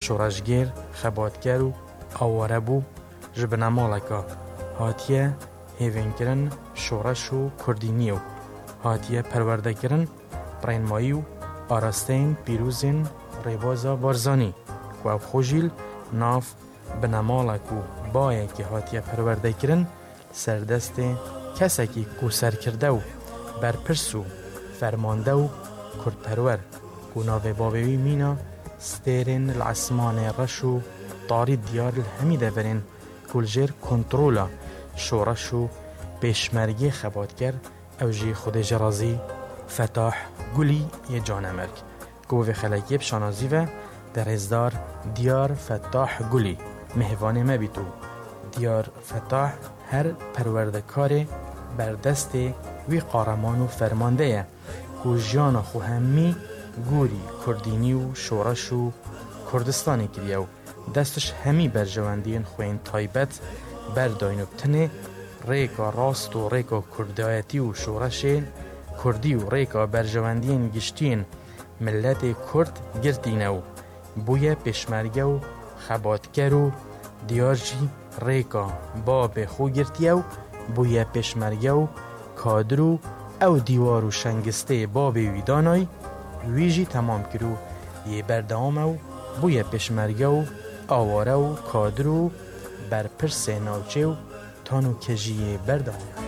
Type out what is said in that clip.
شورشگیر خباتگر و آواره بو جبنا مالکا هاتیه هیوین کرن شورش و کردینیو هاتیه پرورده کرن برینمایی و آراستین پیروزین ریوازا بارزانی و او خوشیل ناف بنامالک و بایه که هاتیه پرورده کرن سردست کسی که کوسر کرده و برپرس و فرمانده و کردپرور و ناوی بابوی مینا ستیرین العسمان رش و طاری دیار الحمیده ورین کلجر کنترولا شورش و پیشمرگی خباتگر او جی خود جرازی فتاح گلی یه جانمرگ گوه خلقی بشانازی و در ازدار دیار فتاح گلی مهوانه مبیتو دیار فتاح هر پروردکار بردست وی قارمان و فرمانده که جیان خو همی گوری کردینی و شورش و کردستانی کریه و دستش همی برجواندین خوین تایبت برداین و بتنه ریکا راست و ریکا کردایتی و شورش کردی و ریکا برجواندین گشتین ملت کرد گرتینه و بوی پشمرگه و خباتگر و دیارجی ریکا باب خو گرتیه و بوی پشمرگه و کادرو او دیوار و شنگسته باب ویدانای ویجی تمام کرو یه بردام او بوی پشمرگه و آواره و کادرو برپرس ناوچه و تانو کجیه بردام